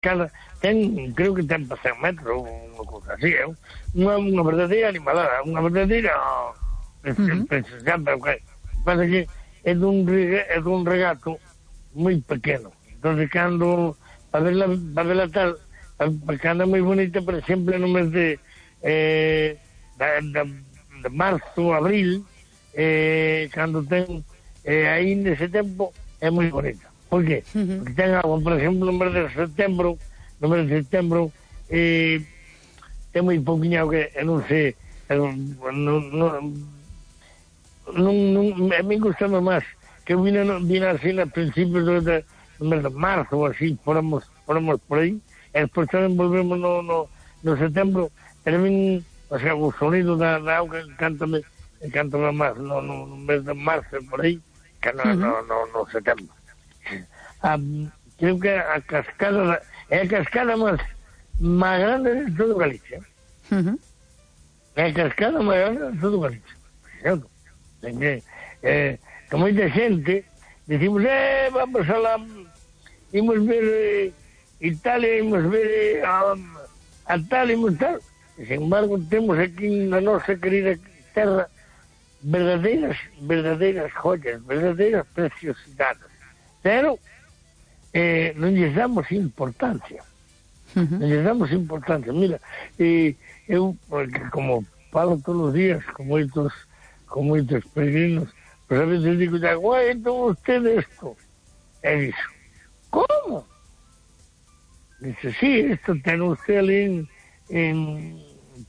cascada creo que ten para 100 metros, unha cousa así, unha verdadeira animalada, unha verdadeira preciosidade, pero que pasa que é dun regato moi pequeno, entonces cando para verla tal, porque anda moi bonita, por exemplo, no mes de marzo, abril, cando ten aí nese tempo é moi bonita. Por qué? Porque ten agua, por exemplo, no mes de setembro ten moi pouquinho que non sei, a mí gustame máis que vina así a principios do mes de marzo ou así, fóramos por aí, e despois tamén volvemos no setembro, pero a mí, o sea, o sonido da auga encántame máis no mes de marzo por aí, que no setembro. Creo que a cascada é a cascada máis grande de todo Galicia. É a cascada máis grande de todo Galicia, certo? Que moita xente decimos, vamos a la imos ver Italia, imos ver a tal, imos tal, e sin embargo temos aquí na nosa querida terra verdadeiras joyas, verdadeiras preciosidades, pero non lles damos importancia. Mira, eu, porque como falo todos os días con moitos peregrinos, pues a veces digo, guai, entón usted esto. E dixo, como? Dice, sí, esto ten usted ali en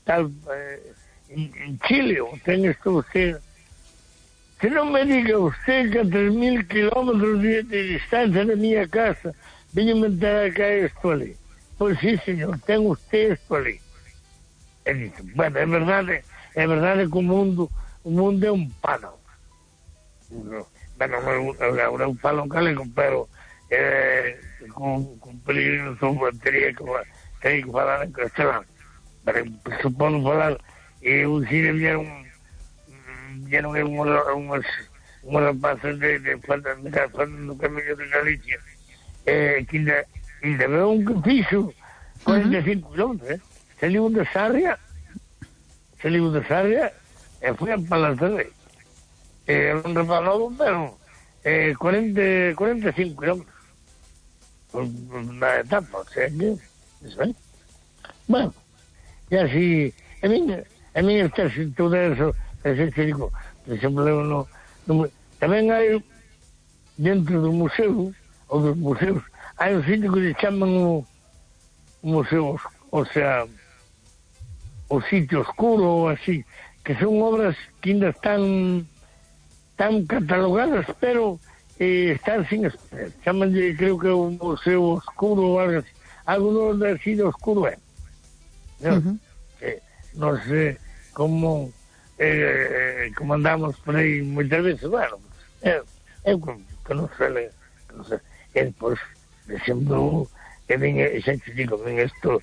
Chile, o ten esto usted. Que non me diga usted que a 3.000 kilómetros de distancia de miña casa veño inventar acá esto ali. Pois sí, señor, ten usted esto ali. E dice, bueno, é verdade que o mundo é un pano. Bueno, agora un palo galego, pero con peligro teria que falar en castelán. Pero supono falar, eu si vieron unhas rapazas de no camiño de Galicia, que ainda veo un que fixo 45 kilómetros, saliu de Sarria e foi a Palas de Rei. Non repalou, pero 45 kilómetros na etapa, o sea que bueno, e así a mí está todo eso, que digo, por exemplo, tamén hai dentro do museo ou dos museos hai un sitio que se chaman o museo, o sea, o sitio oscuro ou así, que son obras que ainda están catalogadas, pero están sin exponer. Chamanlle, creo que é un museo oscuro ou algo así. Algo de así de oscuro é. Non sei como andamos por aí moitas veces, bueno, eu que non sei, e depois, por exemplo, xa te digo, isto,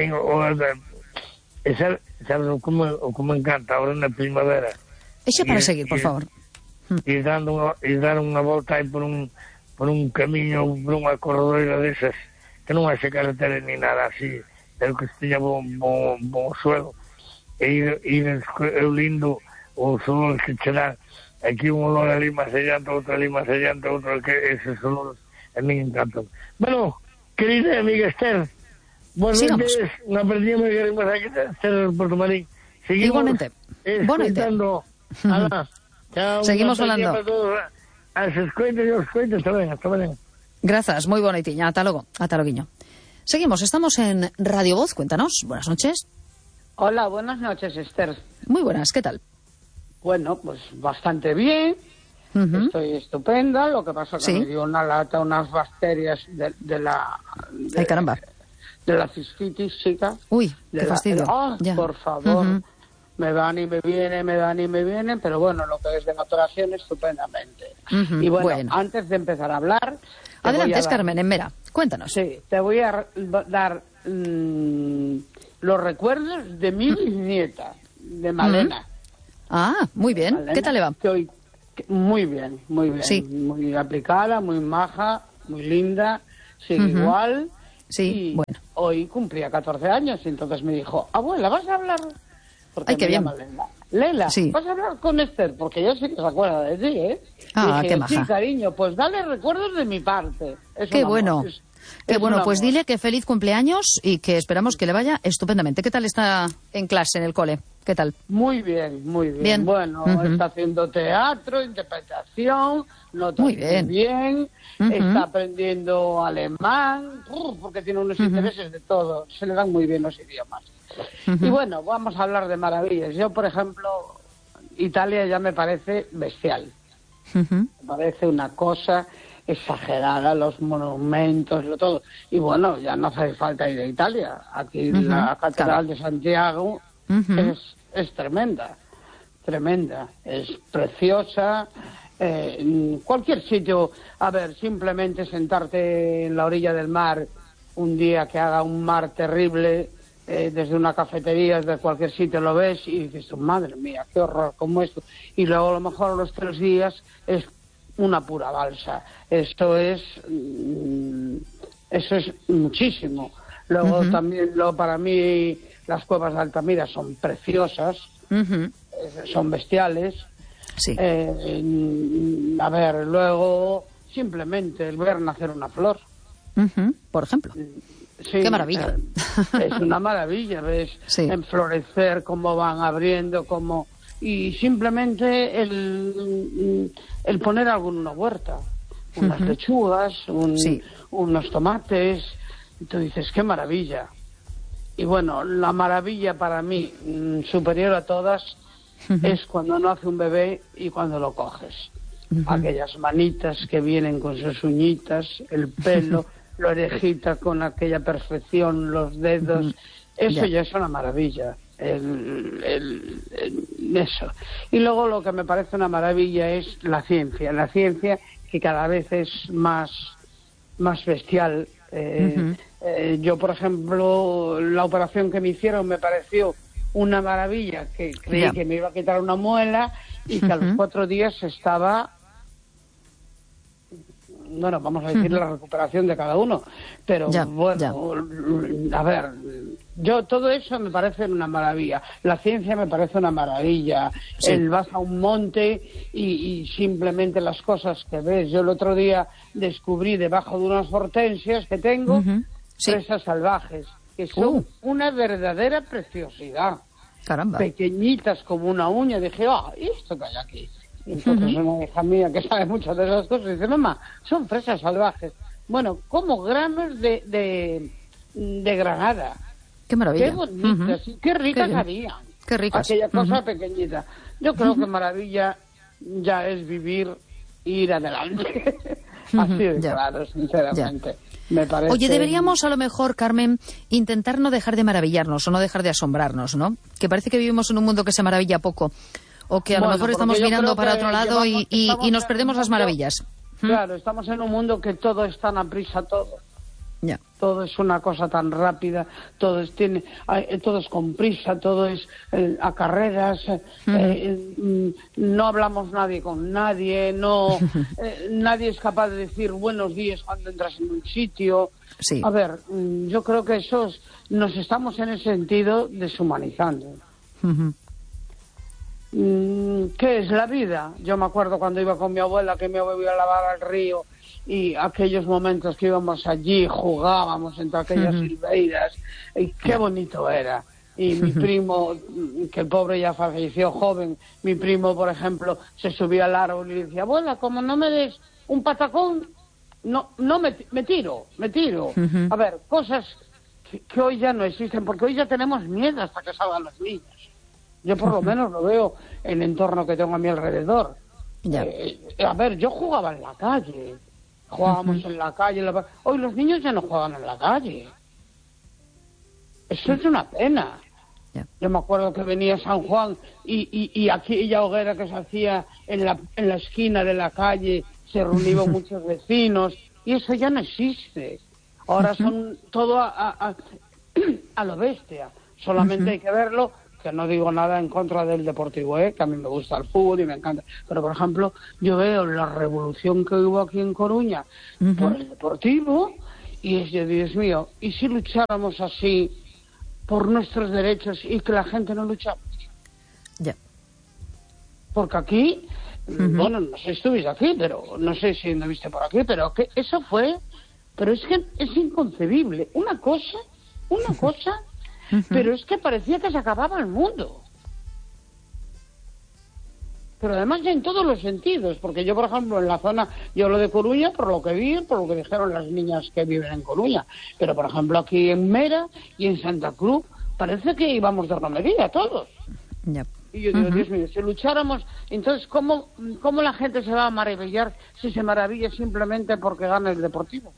sabes o que me encanta agora na primavera? Exe para seguir, por favor. Ir dar unha volta aí por un camiño, por unha corredoira desas, que non haxe carretera ni nada así, pero que esteña bon suelo, e ir lindo o sol que che dá aquí un olor ali máis allante, outro ali máis allante, outro que esos olores a mí encantan. Bueno, querida amiga Esther, buenas noches, unha perdida moi queremos aquí Esther Porto Marín. Seguimos escoitando. Chao, seguimos falando. As escoitas e os escoitas tamén, hasta mañana. Grazas, moi bonitiña, ata logo, ata loguiño. Seguimos, estamos en Radio Voz, cuéntanos, buenas noches. Hola, buenas noches, Esther. Muy buenas, ¿qué tal? Bueno, pues bastante bien, estoy estupenda, lo que pasa que me dio una lata, unas bacterias de la... Ay, caramba. De la cistitis, chica. Uy, qué fastidio. Por favor. Me van y me vienen, pero bueno, lo que es de la operación estupendamente. Y bueno, antes de empezar a hablar... Adelante, es Carmen, en Mera, cuéntanos. Sí, te voy a dar los recuerdos de mi bisnieta, de Malena. Ah, muy bien. Malena, ¿Qué tal le va? Muy bien, muy bien. Sí. Muy aplicada, muy maja, muy linda, sigue igual. Sí, bueno. Hoy cumplía 14 años y entonces me dijo, abuela, ¿vas a hablar? Porque ay, qué bien. Lela, sí. ¿vas a hablar con Esther? Porque yo sé que se acuerda de ti, ¿eh? Ah, dije, qué maja. sí, cariño, pues dale recuerdos de mi parte. Qué bueno. Qué bueno, pues dile que feliz cumpleaños y que esperamos que le vaya estupendamente. ¿Qué tal está en clase, en el cole? ¿Qué tal? Muy bien, muy bien. Bien. Bueno, está haciendo teatro, interpretación, nota Muy bien. Está aprendiendo alemán, porque tiene unos intereses de todo. Se le dan muy bien los idiomas. Y bueno, vamos a hablar de maravillas. Yo, por ejemplo, Italia ya me parece bestial. Me parece una cosa exagerada, los monumentos, lo todo. Y bueno, ya no hace falta ir a Italia. Aquí la Catedral de Santiago es tremenda, es preciosa. Cualquier sitio, a ver, simplemente sentarte en la orilla del mar un día que haga un mar terrible, desde una cafetería, desde cualquier sitio lo ves y dices, madre mía, qué horror, como esto. Y luego a lo mejor los 3 días es una pura balsa. Eso es muchísimo. Luego también, para mí, las cuevas de Altamira son preciosas, son bestiales. Sí. A ver, luego simplemente el ver nacer una flor. Por ejemplo. Sí, qué maravilla. Es una maravilla, ves enflorecer, cómo van abriendo, cómo... Y simplemente el poner algo en una huerta, unas lechugas, unos tomates, y tú dices, qué maravilla. Y bueno, la maravilla para mí, superior a todas, es cuando nace un bebé y cuando lo coges. Aquellas manitas que vienen con sus uñitas, el pelo, la orejita con aquella perfección, los dedos, eso ya es una maravilla. Eso. Y luego lo que me parece una maravilla es la ciencia que cada vez es más bestial. Yo, por ejemplo, la operación que me hicieron me pareció una maravilla, que creí que me iba a quitar una muela y que a los 4 días estaba... Bueno, vamos a decir la recuperación de cada uno, pero a ver, yo todo eso me parece una maravilla. La ciencia me parece una maravilla. Vas a un monte y simplemente las cosas que ves. Yo el otro día descubrí debajo de unas hortensias que tengo fresas salvajes, que son una verdadera preciosidad. Caramba. Pequeñitas como una uña. Dije, ¿esto que hay aquí? Entonces una hija mía que sabe mucho de esas cosas dice, mamá, son fresas salvajes. Bueno, como granos de granada. Qué maravilla. Qué bonitas y qué ricas habían. Qué ricas. Aquella cosa pequeñita. Yo creo que maravilla ya es vivir e ir adelante. Así de claro, sinceramente. Me parece... Oye, deberíamos a lo mejor, Carmen, intentar no dejar de maravillarnos o no dejar de asombrarnos, ¿no? Que parece que vivimos en un mundo que se maravilla poco. O que a lo mejor estamos mirando para otro lado y nos perdemos las maravillas. Claro, estamos en un mundo que todo es tan aprisa, todo. Todo es una cosa tan rápida, todo es con prisa, todo es a carreras, no hablamos nadie con nadie, nadie es capaz de decir buenos días cuando entras en un sitio. A ver, yo creo que nos estamos en ese sentido deshumanizando. ¿Qué es la vida? Yo me acuerdo cuando iba con mi abuela, que mi abuela iba a lavar al río, y aquellos momentos que íbamos allí, jugábamos entre aquellas silveiras, y qué bonito era. Y mi primo, que el pobre ya falleció joven, mi primo, por ejemplo, se subía al árbol y decía, abuela, como no me des un patacón, no me tiro. A ver, cosas que hoy ya no existen, porque hoy ya tenemos miedo hasta que salgan los niños. Yo por lo menos lo veo en el entorno que tengo a mi alrededor. A ver, yo jugaba en la calle. Jugábamos en la calle. Hoy los niños ya no juegan en la calle. Eso es una pena. Yo me acuerdo que venía San Juan y aquella hoguera que se hacía en la esquina de la calle, se reunían muchos vecinos, y eso ya no existe. Ahora son todo a lo bestia. Solamente hay que verlo. Que no digo nada en contra del Deportivo, que a mí me gusta el fútbol y me encanta. Pero, por ejemplo, yo veo la revolución que hubo aquí en Coruña por el Deportivo Y es de Dios mío, ¿y si lucháramos así por nuestros derechos y que la gente no luchaba? Ya. Porque aquí, bueno, no sé si estuviste aquí, pero no sé si anduviste por aquí, pero que eso fue, pero es que es inconcebible. Una cosa, pero es que parecía que se acababa el mundo. Pero además ya en todos los sentidos, porque yo, por ejemplo, en la zona, yo lo de Coruña, por lo que vi, por lo que dijeron las niñas que viven en Coruña, pero por ejemplo aquí en Mera y en Santa Cruz, parece que íbamos de romería todos. Ya. Y yo digo, Dios mío, si lucháramos, entonces, ¿cómo la gente se va a maravillar si se maravilla simplemente porque gana el Deportivo?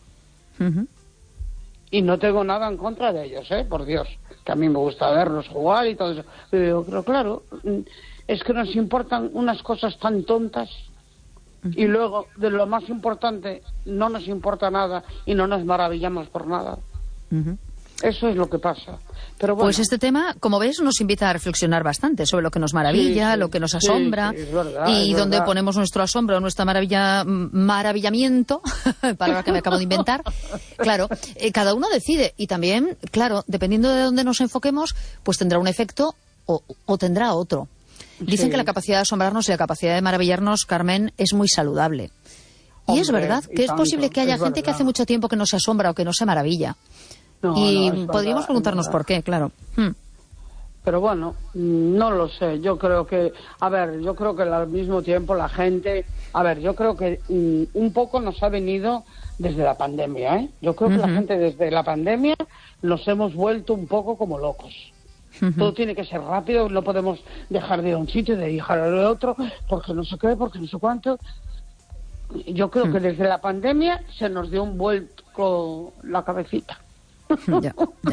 Y no tengo nada en contra de ellos, por Dios, que a mí me gusta verlos jugar y todo eso. Pero claro, es que nos importan unas cosas tan tontas y luego, de lo más importante, no nos importa nada y no nos maravillamos por nada. Eso es lo que pasa. Pero bueno. Pues este tema, como ves, nos invita a reflexionar bastante sobre lo que nos maravilla, lo que nos asombra, es verdad, y es dónde verdad. ponemos nuestro asombro, nuestra maravillamiento, palabra que me acabo de inventar. Claro, cada uno decide, y también, claro, dependiendo de dónde nos enfoquemos, pues tendrá un efecto o tendrá otro. Dicen que la capacidad de asombrarnos y la capacidad de maravillarnos, Carmen, es muy saludable. Y es verdad que es posible que haya gente que hace mucho tiempo que no se asombra o que no se maravilla. Y podríamos preguntarnos por qué, claro. Pero bueno, no lo sé. Yo creo que, al mismo tiempo la gente, yo creo que un poco nos ha venido desde la pandemia, ¿eh? Yo creo que la gente desde la pandemia nos hemos vuelto un poco como locos. Todo tiene que ser rápido, no podemos dejar de ir a un sitio, de ir al otro, porque no sé qué, porque no sé cuánto. Yo creo que desde la pandemia se nos dio un vuelco la cabecita. Ya.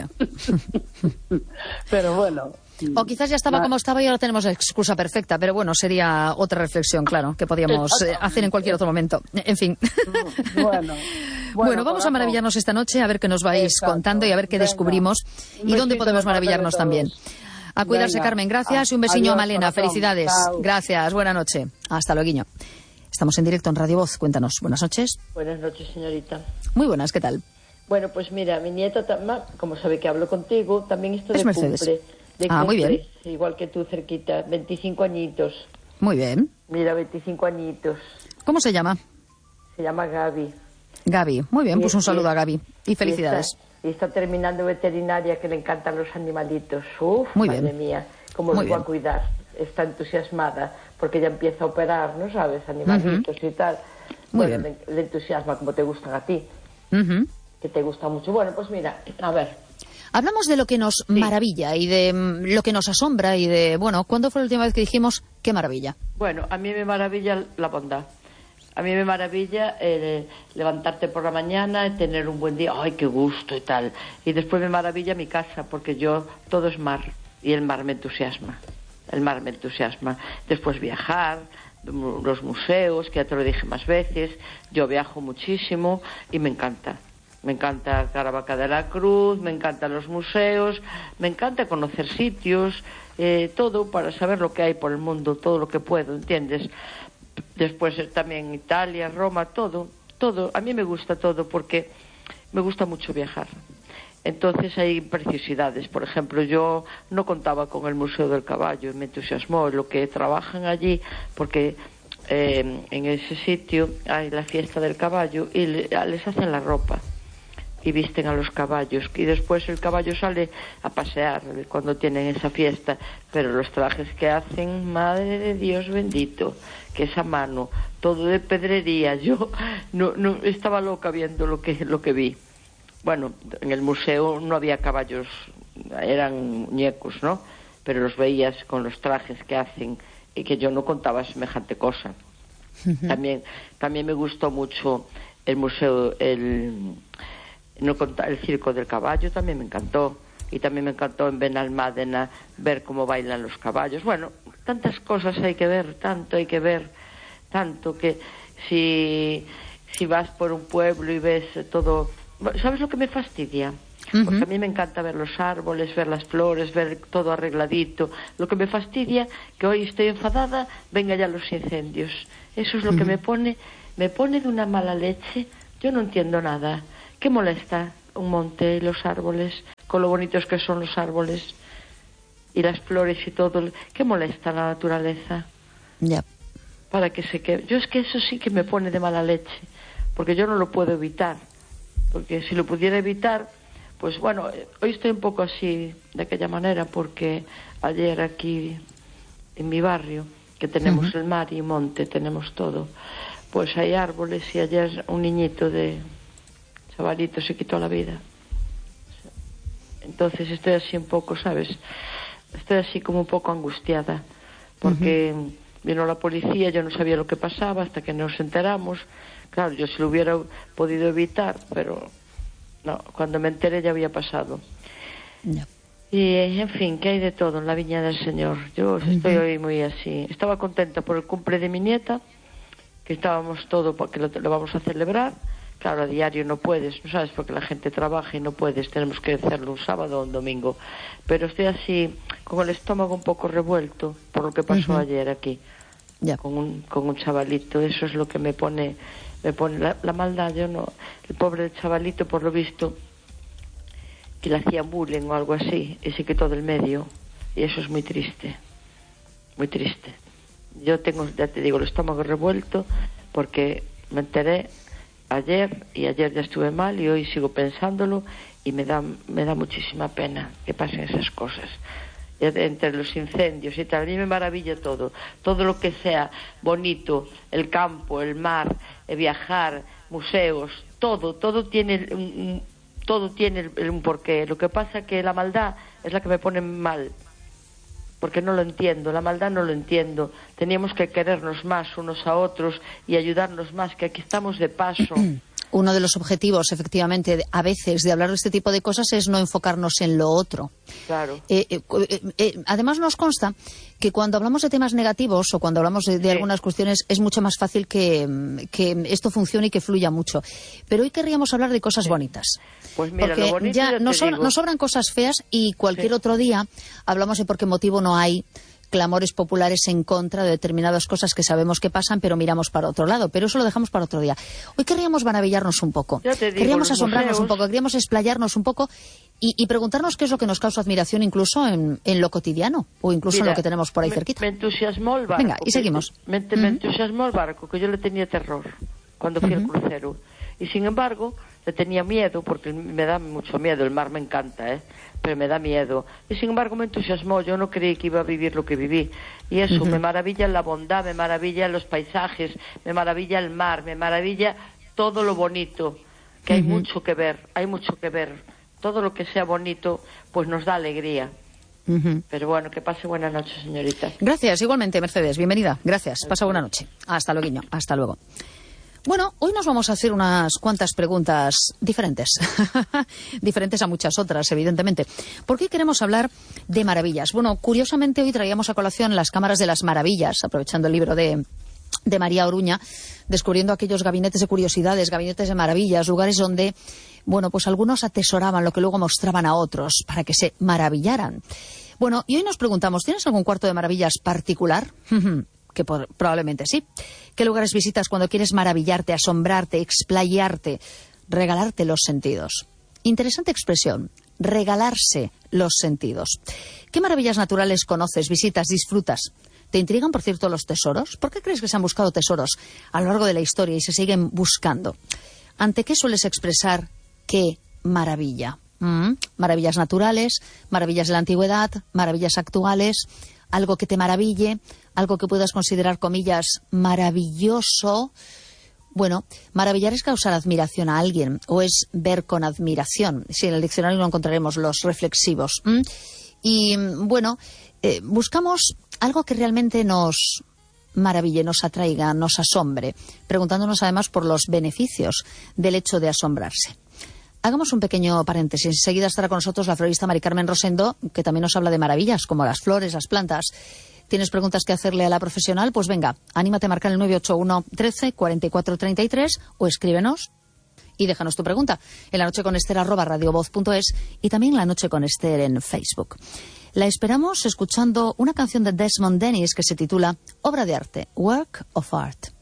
Pero bueno. O quizás ya estaba como estaba y ahora tenemos la excusa perfecta, pero bueno, sería otra reflexión, claro, que podríamos hacer en cualquier otro momento. En fin. Bueno, vamos a maravillarnos esta noche, a ver qué nos vais contando y a ver qué descubrimos y dónde podemos maravillarnos también. A cuidarse, Carmen. Gracias y un besiño a Malena. Felicidades. Chao. Gracias. Buena noche. Hasta luego. Estamos en directo en Radio Voz. Cuéntanos. Buenas noches. Buenas noches, señorita. Muy buenas. ¿Qué tal? Bueno, pues mira, mi nieta, como sabe que hablo contigo, también esto de Mercedes. cumple. Muy bien. Igual que tú, cerquita, 25 añitos. Muy bien. Mira, 25 añitos. ¿Cómo se llama? Se llama Gaby. Gaby. Muy bien, pues un saludo a Gaby. Y felicidades. Y está terminando veterinaria, que le encantan los animalitos. Muy madre bien. mía, cómo los va a cuidar. Está entusiasmada, porque ya empieza a operar, ¿no sabes? Animalitos y tal. Muy bueno, bien. le entusiasma como te gustan a ti. Que te gusta mucho. Bueno, pues mira, a ver. Hablamos de lo que nos maravilla y de lo que nos asombra y de, bueno, ¿cuándo fue la última vez que dijimos qué maravilla? Bueno, a mí me maravilla la bondad. A mí me maravilla levantarte por la mañana, tener un buen día, ¡ay, qué gusto! Y tal. Y después me maravilla mi casa, porque todo es mar, y el mar me entusiasma. El mar me entusiasma. Después viajar, los museos, que ya te lo dije más veces. Yo viajo muchísimo y me encanta. Me encanta Caravaca de la Cruz, me encantan los museos, me encanta conocer sitios, todo para saber lo que hay por el mundo, todo lo que puedo, ¿entiendes? Después también Italia, Roma, todo. A mí me gusta todo porque me gusta mucho viajar. Entonces hay preciosidades. Por ejemplo, yo no contaba con el Museo del Caballo, me entusiasmó lo que trabajan allí, porque en ese sitio hay la fiesta del caballo y les hacen la ropa y visten a los caballos, y después el caballo sale a pasear cuando tienen esa fiesta, pero los trajes que hacen, madre de Dios bendito, que es a mano, todo de pedrería. Yo no estaba loca viendo lo que vi. Bueno, en el museo no había caballos, eran muñecos, ¿no? Pero los veías con los trajes que hacen, y que yo no contaba semejante cosa. También me gustó mucho el museo, el circo del caballo también me encantó, y también me encantó en Benalmádena ver cómo bailan los caballos. Bueno, tantas cosas hay que ver, tanto que si vas por un pueblo y ves todo, ¿sabes lo que me fastidia? Porque a mí me encanta ver los árboles, ver las flores, ver todo arregladito. Lo que me fastidia, que hoy estoy enfadada, venga ya los incendios. Eso es lo que me pone de una mala leche. Yo no entiendo nada. ¿Qué molesta un monte y los árboles, con lo bonitos que son los árboles y las flores y todo? ¿Qué molesta la naturaleza? Ya. Para que se quede. Yo es que eso sí que me pone de mala leche, porque yo no lo puedo evitar, porque si lo pudiera evitar, pues bueno, hoy estoy un poco así, de aquella manera, porque ayer aquí en mi barrio, que tenemos el mar y monte, tenemos todo, pues hay árboles, y ayer un niñito de chavalito se quitó la vida. Entonces estoy así un poco, ¿sabes? Estoy así como un poco angustiada, porque vino la policía, yo no sabía lo que pasaba hasta que nos enteramos. Claro, yo si lo hubiera podido evitar, pero no, cuando me enteré ya había pasado. No. Y en fin, que hay de todo en la viña del Señor. Yo estoy hoy muy así. Estaba contenta por el cumple de mi nieta, que estábamos todo porque lo vamos a celebrar. Claro, a diario no puedes, no sabes, porque la gente trabaja y no puedes, tenemos que hacerlo un sábado o un domingo. Pero estoy así, con el estómago un poco revuelto por lo que pasó ayer aquí, con un chavalito. Eso es lo que me pone la maldad. Yo no, el pobre chavalito, por lo visto, que le hacían bullying o algo así, y se quitó del medio, y eso es muy triste, muy triste. Yo tengo, ya te digo, el estómago revuelto porque me enteré ayer, y ayer ya estuve mal, y hoy sigo pensándolo, y me da muchísima pena que pasen esas cosas. Entre los incendios y tal, a mí me maravilla todo lo que sea bonito, el campo, el mar, viajar, museos, todo tiene un porqué. Lo que pasa es que la maldad es la que me pone mal, porque no lo entiendo, la maldad no lo entiendo. Teníamos que querernos más unos a otros y ayudarnos más, que aquí estamos de paso. Uno de los objetivos, efectivamente, a veces de hablar de este tipo de cosas es no enfocarnos en lo otro. Claro. Además nos consta que cuando hablamos de temas negativos o cuando hablamos de algunas cuestiones es mucho más fácil que esto funcione y que fluya mucho. Pero hoy querríamos hablar de cosas bonitas. Pues mira, porque lo bonito ya nos sobran cosas feas, y cualquier otro día hablamos de por qué motivo no hay clamores populares en contra de determinadas cosas que sabemos que pasan, pero miramos para otro lado. Pero eso lo dejamos para otro día. Hoy querríamos maravillarnos un poco. Queríamos asombrarnos un poco, queríamos explayarnos un poco y preguntarnos qué es lo que nos causa admiración incluso en lo cotidiano o incluso en lo que tenemos por ahí cerquita. Me entusiasmó el barco. Venga, y seguimos. Me entusiasmó el barco, que yo le tenía terror cuando fui al crucero. Y sin embargo, le tenía miedo, porque me da mucho miedo. El mar me encanta, pero me da miedo. Y sin embargo me entusiasmó. Yo no creí que iba a vivir lo que viví. Y eso, me maravilla la bondad, me maravilla los paisajes, me maravilla el mar, me maravilla todo lo bonito, que hay mucho que ver, Todo lo que sea bonito, pues nos da alegría. Pero bueno, que pase buena noche, señorita. Gracias, igualmente, Mercedes. Bienvenida. Gracias. Pasa buena noche. Hasta luego. Hasta luego. Bueno, hoy nos vamos a hacer unas cuantas preguntas diferentes. Diferentes a muchas otras, evidentemente. ¿Por qué queremos hablar de maravillas? Bueno, curiosamente hoy traíamos a colación las cámaras de las maravillas, aprovechando el libro de María Oruña, descubriendo aquellos gabinetes de curiosidades, gabinetes de maravillas, lugares donde, bueno, pues algunos atesoraban lo que luego mostraban a otros para que se maravillaran. Bueno, y hoy nos preguntamos, ¿tienes algún cuarto de maravillas particular? Que probablemente sí. ¿Qué lugares visitas cuando quieres maravillarte, asombrarte, explayarte, regalarte los sentidos? Interesante expresión, regalarse los sentidos. ¿Qué maravillas naturales conoces, visitas, disfrutas? ¿Te intrigan, por cierto, los tesoros? ¿Por qué crees que se han buscado tesoros a lo largo de la historia y se siguen buscando? ¿Ante qué sueles expresar qué maravilla? Maravillas naturales, maravillas de la antigüedad, maravillas actuales, algo que te maraville, algo que puedas considerar, comillas, maravilloso. Bueno, maravillar es causar admiración a alguien o es ver con admiración. Sí, en el diccionario no encontraremos los reflexivos. Y bueno, buscamos algo que realmente nos maraville, nos atraiga, nos asombre, preguntándonos además por los beneficios del hecho de asombrarse. Hagamos un pequeño paréntesis. Enseguida estará con nosotros la florista Mari Carmen Rosendo, que también nos habla de maravillas, como las flores, las plantas. ¿Tienes preguntas que hacerle a la profesional? Pues venga, anímate a marcar el 981 13 44 33 o escríbenos y déjanos tu pregunta en la noche con Esther @radiovoz.es y también La Noche con Esther en Facebook. La esperamos escuchando una canción de Desmond Dennis que se titula Obra de Arte, Work of Art.